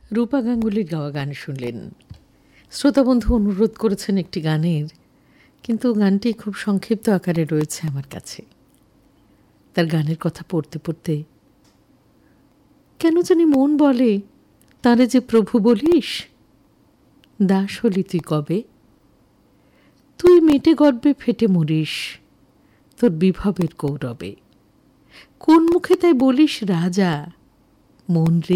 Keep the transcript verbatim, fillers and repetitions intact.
রূপা গাঙ্গুলির গাওয়া গান শুনলেন। শ্রোতাবন্ধু অনুরোধ করেছেন একটি গানের, কিন্তু গানটি খুব সংক্ষিপ্ত আকারে রয়েছে আমার কাছে। তার গানের কথা পড়তে পড়তে কেন জানি মন বলে, তারে যে প্রভু বলিস, দাস হলি তুই কবে, তুই মেটে গর্বে ফেটে মরিস তোর বিভবের কৌরবে, কোন মুখে তাই বলিস রাজা, মন রে